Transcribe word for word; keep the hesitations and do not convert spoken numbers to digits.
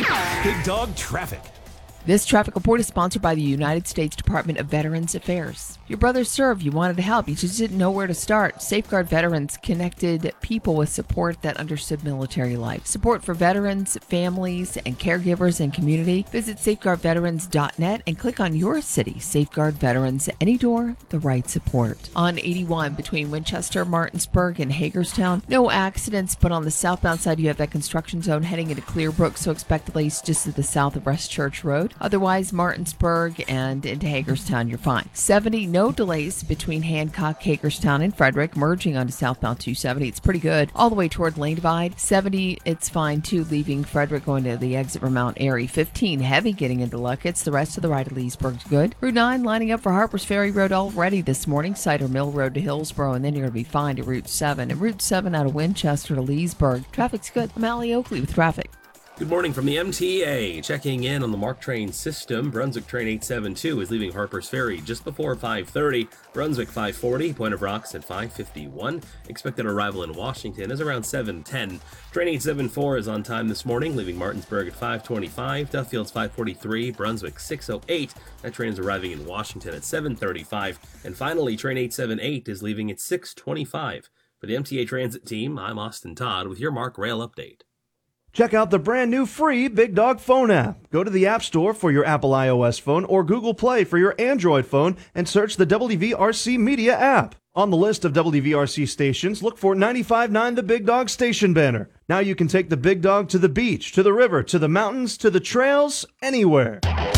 Big Dog Traffic. This traffic report is sponsored by the United States Department of Veterans Affairs. Your brother served, you wanted to help, you just didn't know where to start. Safeguard Veterans connected people with support that understood military life. Support for veterans, families, and caregivers and community. Visit safeguard veterans dot net and click on your city. Safeguard Veterans, any door, the right support. On eighty-one between Winchester, Martinsburg, and Hagerstown, no accidents, but on the southbound side you have that construction zone heading into Clearbrook, so expect delays just to the south of West Church Road. Otherwise, Martinsburg and into Hagerstown, you're fine. seventy, no delays between Hancock, Hagerstown, and Frederick, merging onto southbound two seventy. It's pretty good. All the way toward Lane Divide. seventy, it's fine too, leaving Frederick going to the exit from Mount Airy. fifteen, heavy getting into Luckett's. The rest of the ride of Leesburg's good. Route nine, lining up for Harpers Ferry Road already this morning. Cider Mill Road to Hillsborough, and then you're going to be fine to Route seven. And Route seven out of Winchester to Leesburg. Traffic's good. I'm Allie Oakley with traffic. Good morning from the M T A. Checking in on the MARC train system. Brunswick train eight seventy-two is leaving Harpers Ferry just before five thirty. Brunswick five forty, Point of Rocks at five fifty-one. Expected arrival in Washington is around seven ten. Train eight seventy-four is on time this morning, leaving Martinsburg at five twenty-five. Duffield's five forty-three, Brunswick six oh eight. That train is arriving in Washington at seven thirty-five. And finally, train eight seventy-eight is leaving at six twenty-five. For the M T A Transit team, I'm Austin Todd with your MARC Rail Update. Check out the brand new free Big Dog phone app. Go to the App Store for your Apple iOS phone or Google Play for your Android phone and search the W V R C Media app. On the list of W V R C stations, look for ninety-five point nine The Big Dog station banner. Now you can take the Big Dog to the beach, to the river, to the mountains, to the trails, anywhere.